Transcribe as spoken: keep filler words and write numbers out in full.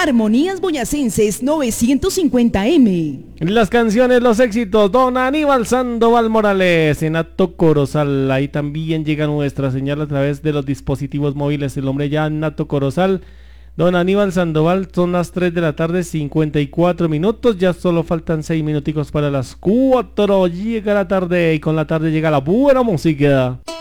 Armonías Boyacenses novecientos cincuenta eme. Las canciones, los éxitos, don Aníbal Sandoval Morales, en Nato Corozal. Ahí también llega nuestra señal a través de los dispositivos móviles. El hombre ya en Nato Corozal. Don Aníbal Sandoval, son las tres de la tarde, cincuenta y cuatro minutos. Ya solo faltan seis minuticos para las cuatro. Llega la tarde y con la tarde llega la buena música.